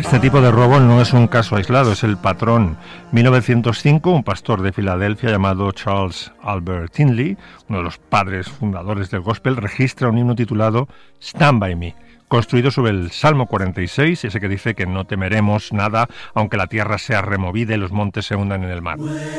Este tipo de robo no es un caso aislado, es el patrón. 1905, un pastor de Filadelfia llamado Charles Albert Tindley, uno de los padres fundadores del gospel, registra un himno titulado Stand By Me, construido sobre el Salmo 46, ese que dice que no temeremos nada, aunque la tierra sea removida y los montes se hundan en el mar.